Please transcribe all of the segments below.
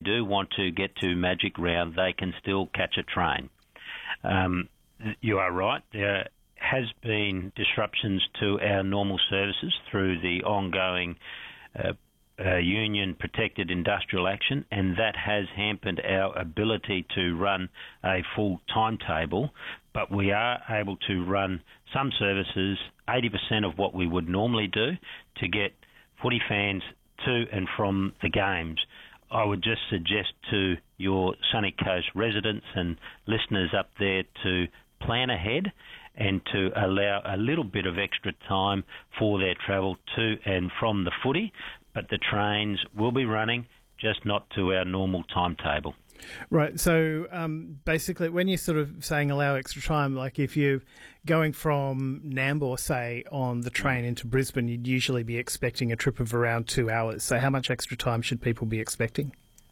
do want to get to Magic Round, they can still catch a train. You are right. There has been disruptions to our normal services through the ongoing union-protected industrial action, and that has hampered our ability to run a full timetable, but we are able to run some services 80% of what we would normally do to get footy fans to and from the games. I would just suggest to your Sunny Coast residents and listeners up there to plan ahead and to allow a little bit of extra time for their travel to and from the footy, but the trains will be running, just not to our normal timetable. Right, so basically when you're sort of saying allow extra time, like if you're going from Nambour, say, on the train into Brisbane, you'd usually be expecting a trip of around 2 hours. So how much extra time should people be expecting?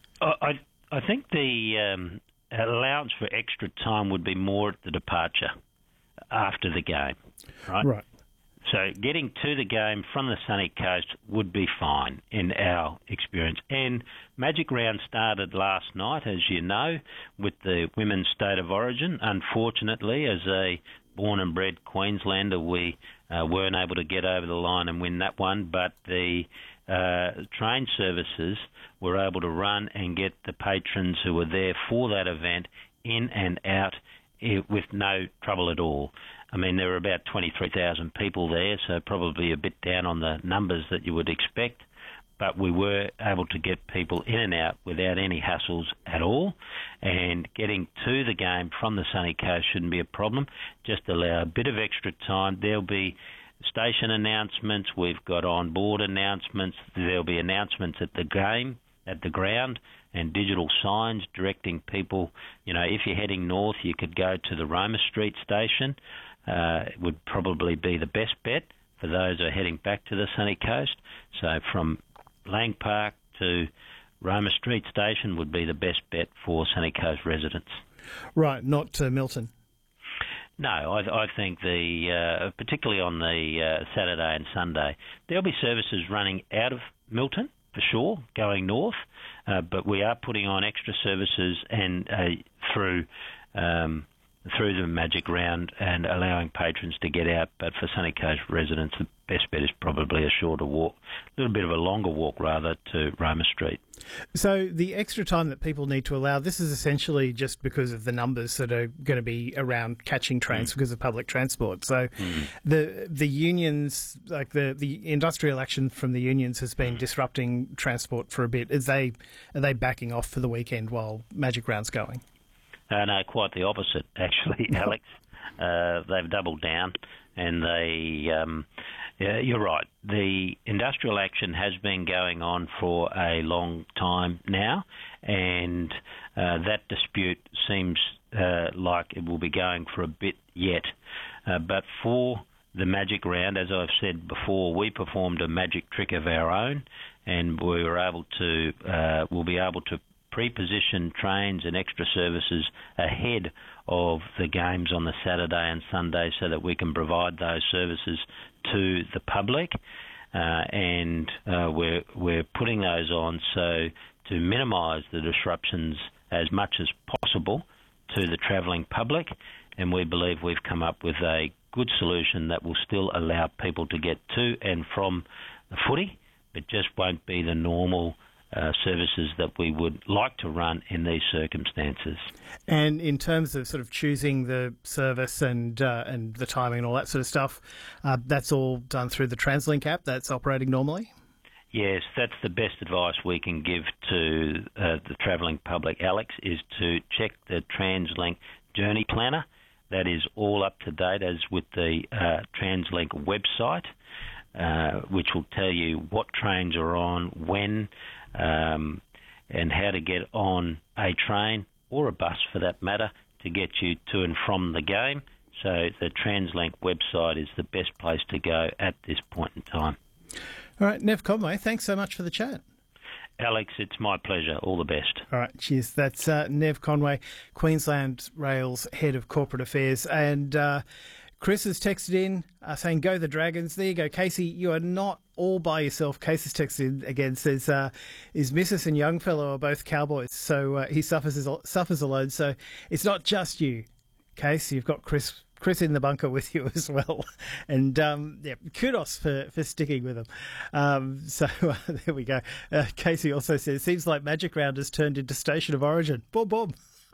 I think the allowance for extra time would be more at the departure after the game, right? Right. So getting to the game from the Sunny Coast would be fine in our experience. And Magic Round started last night, as you know, with the Women's State of Origin. Unfortunately, as a born and bred Queenslander, we weren't able to get over the line and win that one, but the train services were able to run and get the patrons who were there for that event in and out with no trouble at all. I mean, there were about 23,000 people there, so probably a bit down on the numbers that you would expect, but we were able to get people in and out without any hassles at all, and getting to the game from the Sunny Coast shouldn't be a problem. Just allow a bit of extra time. There'll be station announcements, we've got on-board announcements, there'll be announcements at the game, at the ground, and digital signs directing people. You know, if you're heading north, you could go to the Roma Street station. It would probably be the best bet for those who are heading back to the Sunny Coast. So from Lang Park to Roma Street station would be the best bet for Sunny Coast residents. Right, not to Milton. No, I think particularly on the Saturday and Sunday, there'll be services running out of Milton for sure, going north, but we are putting on extra services and through the Magic Round and allowing patrons to get out. But for Sunny Coast residents, the best bet is probably a shorter walk, a little bit of a longer walk rather, to Roma Street. So the extra time that people need to allow, this is essentially just because of the numbers that are going to be around catching trains because of public transport. So the unions, like the industrial action from the unions has been disrupting transport for a bit. Are they backing off for the weekend while Magic Round's going? No, quite the opposite, actually, Alex. They've doubled down, and you're right. The industrial action has been going on for a long time now, and that dispute seems like it will be going for a bit yet. But for the Magic Round, as I've said before, we performed a magic trick of our own, and we'll be able to pre-position trains and extra services ahead of the games on the Saturday and Sunday so that we can provide those services to the public, and we're putting those on so to minimise the disruptions as much as possible to the travelling public, and we believe we've come up with a good solution that will still allow people to get to and from the footy, but just won't be the normal services that we would like to run in these circumstances. And in terms of sort of choosing the service and the timing and all that sort of stuff, that's all done through the TransLink app that's operating normally? Yes, that's the best advice we can give to the travelling public, Alex, is to check the TransLink Journey Planner. That is all up to date, as with the TransLink website, which will tell you what trains are on, when, and how to get on a train or a bus for that matter to get you to and from the game. So the TransLink website is the best place to go at this point in time. All right, Nev Conway, thanks so much for the chat. Alex, it's my pleasure. All the best. All right, cheers. That's Nev Conway, Queensland Rail's Head of Corporate Affairs. And Chris has texted in saying, go the Dragons. There you go, Casey. You are not all by yourself. Case has texted in again, says, his missus and young fellow are both Cowboys, so he suffers alone. So it's not just you, Case. You've got Chris in the bunker with you as well. And, kudos for sticking with him. So there we go. Casey also says, seems like Magic Round has turned into Station of Origin. Boom, boom.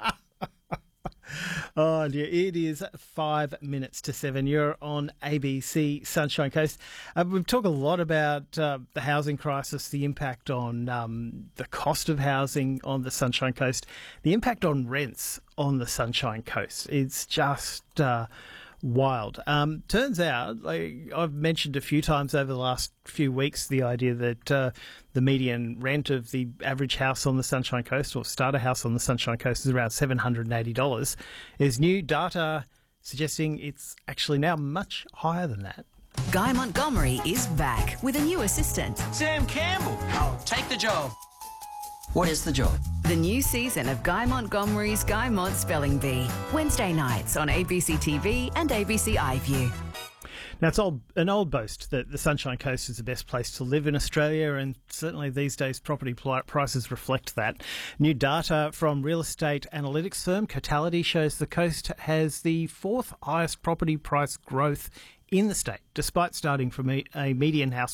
Oh, dear. It is 5 minutes to 7. You're on ABC Sunshine Coast. We've talked a lot about the housing crisis, the impact on the cost of housing on the Sunshine Coast, the impact on rents on the Sunshine Coast. It's just wild. Turns out, like I've mentioned a few times over the last few weeks, the idea that the median rent of the average house on the Sunshine Coast, or starter house on the Sunshine Coast, is around $780. There's new data suggesting it's actually now much higher than that. Guy Montgomery is back with a new assistant. Sam Campbell. I'll take the job. What is the job? The new season of Guy Montgomery's Guy Mont Spelling Bee. Wednesday nights on ABC TV and ABC iView. Now, it's an old boast that the Sunshine Coast is the best place to live in Australia, and certainly these days property prices reflect that. New data from real estate analytics firm Cotality shows the coast has the fourth highest property price growth in the state, despite starting from a median house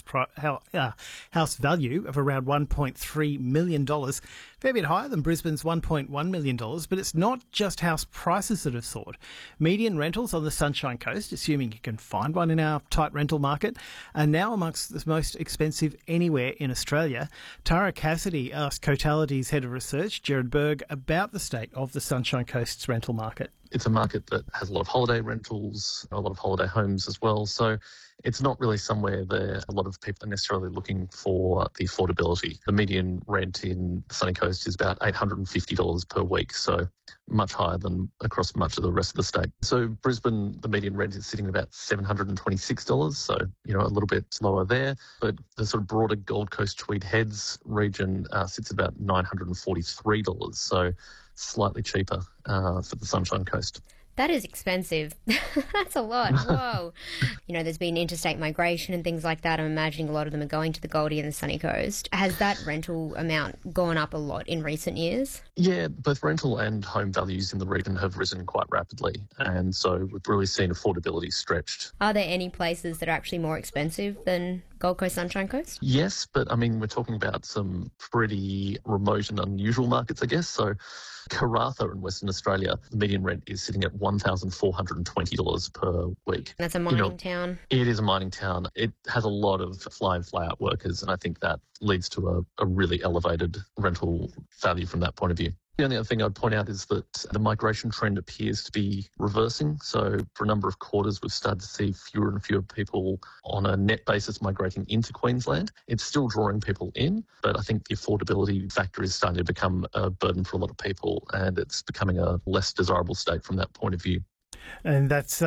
value of around $1.3 million. Fair bit higher than Brisbane's $1.1 million, but it's not just house prices that have soared. Median rentals on the Sunshine Coast, assuming you can find one in our tight rental market, are now amongst the most expensive anywhere in Australia. Tara Cassidy asked Cotality's head of research, Gerard Berg, about the state of the Sunshine Coast's rental market. It's a market that has a lot of holiday rentals, a lot of holiday homes as well. So it's not really somewhere that a lot of people are necessarily looking for the affordability. The median rent in the Sunny Coast is about $850 per week, so much higher than across much of the rest of the state. So Brisbane, the median rent is sitting at about $726, so, a little bit lower there. But the sort of broader Gold Coast Tweed Heads region sits at about $943, so slightly cheaper for the Sunshine Coast. That is expensive. That's a lot. Whoa. There's been interstate migration and things like that. I'm imagining a lot of them are going to the Goldie and the Sunny Coast. Has that rental amount gone up a lot in recent years? Yeah, both rental and home values in the region have risen quite rapidly. And so we've really seen affordability stretched. Are there any places that are actually more expensive than Gold Coast, Sunshine Coast? Yes, but we're talking about some pretty remote and unusual markets, I guess. So Karratha in Western Australia, the median rent is sitting at $1,420 per week. That's a mining town. It is a mining town. It has a lot of fly-in, fly-out workers, and I think that leads to a really elevated rental value from that point of view. The only other thing I'd point out is that the migration trend appears to be reversing. So for a number of quarters, we've started to see fewer and fewer people on a net basis migrating into Queensland. It's still drawing people in, but I think the affordability factor is starting to become a burden for a lot of people, and it's becoming a less desirable state from that point of view. And that's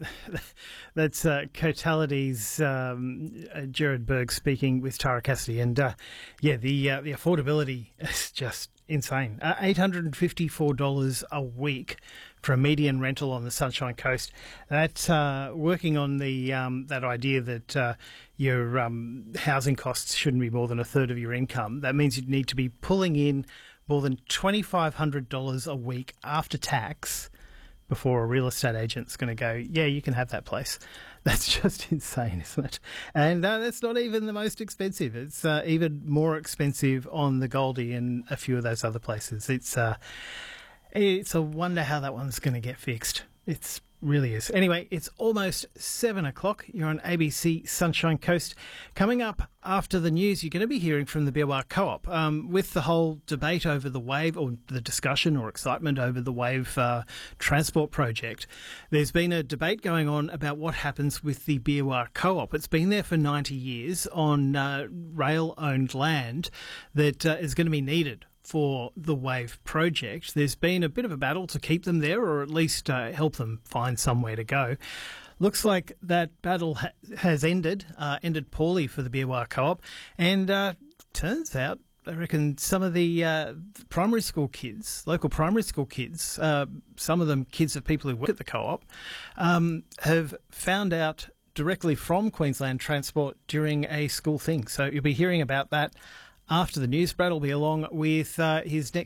Cotality's Gerard Berg speaking with Tara Cassidy. And the affordability is just insane. $854 a week for a median rental on the Sunshine Coast. That's working on the that idea that your housing costs shouldn't be more than a third of your income. That means you'd need to be pulling in more than $2,500 a week after tax before a real estate agent's going to go, yeah, you can have that place. That's just insane, isn't it? And that's not even the most expensive. It's even more expensive on the Goldie and a few of those other places. It's a wonder how that one's going to get fixed. It really is. Anyway, it's almost 7 o'clock. You're on ABC Sunshine Coast. Coming up after the news, you're going to be hearing from the Beerwah Co-op with the whole debate over the WAVE, or the discussion or excitement over the WAVE transport project. There's been a debate going on about what happens with the Beerwah Co-op. It's been there for 90 years on rail-owned land that is going to be needed for the WAVE project. There's been a bit of a battle to keep them there, or at least help them find somewhere to go. Looks like that battle has ended poorly for the Beerwah Co-op, and turns out I reckon some of the primary school kids, local primary school kids, some of them kids of people who work at the co-op, have found out directly from Queensland Transport during a school thing. So you'll be hearing about that after the news. Brad will be along with his next